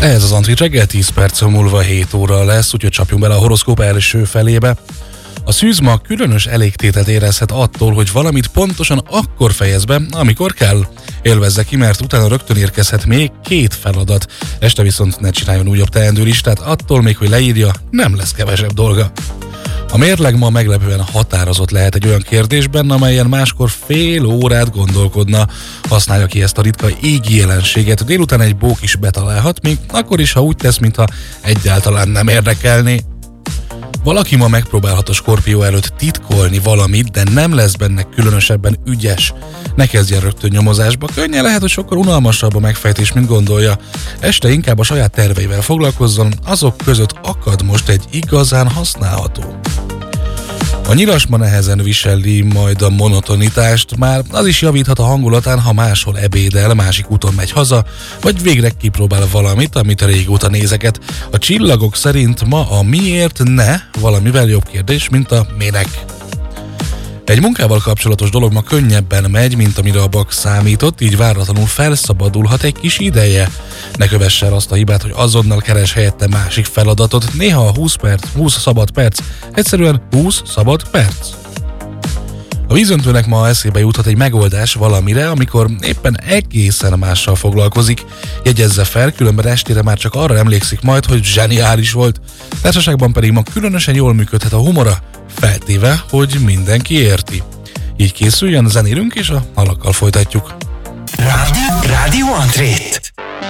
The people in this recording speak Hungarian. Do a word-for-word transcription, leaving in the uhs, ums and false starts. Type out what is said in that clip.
Ez az Antrit reggel, tíz perc múlva hét óra lesz, úgyhogy csapjunk bele a horoszkóp első felébe. A szűz ma különös elégtétet érezhet attól, hogy valamit pontosan akkor fejez be, amikor kell. Élvezze ki, mert utána rögtön érkezhet még két feladat. Este viszont ne csináljon újabb teendő listát, attól még, hogy leírja, nem lesz kevesebb dolga. A mérleg ma meglepően határozott lehet egy olyan kérdésben, amelyen máskor fél órát gondolkodna. Használja ki ezt a ritka égi jelenséget, délután egy bók is betalálhat, még akkor is, ha úgy tesz, mintha egyáltalán nem érdekelné. Valaki ma megpróbálhat a Skorpió előtt titkolni valamit, de nem lesz benne különösebben ügyes. Ne kezdjen rögtön nyomozásba, könnyen lehet, hogy sokkal unalmasabb a megfejtés, mint gondolja. Este inkább a saját terveivel foglalkozzon, azok között akad most egy igazán használható. A nyilas ma nehezen viseli majd a monotonitást, már az is javíthat a hangulatán, ha máshol ebédel, másik úton megy haza, vagy végre kipróbál valamit, amit régóta nézeket. A csillagok szerint ma a miért ne valamivel jobb kérdés, mint a minek. Egy munkával kapcsolatos dolog ma könnyebben megy, mint amire a bak számított, így váratlanul felszabadulhat egy kis ideje. Ne kövesse el azt a hibát, hogy azonnal keres helyette másik feladatot, néha a húsz perc, húsz szabad perc, egyszerűen húsz szabad perc. A vízöntőnek ma eszébe juthat egy megoldás valamire, amikor éppen egészen mással foglalkozik. Jegyezze fel, különben estére már csak arra emlékszik majd, hogy zseniális volt. Társaságban pedig ma különösen jól működhet a humora, feltéve, hogy mindenki érti. Így készüljön, zenélünk és a halakkal folytatjuk. Rádió, Rádió Antrit.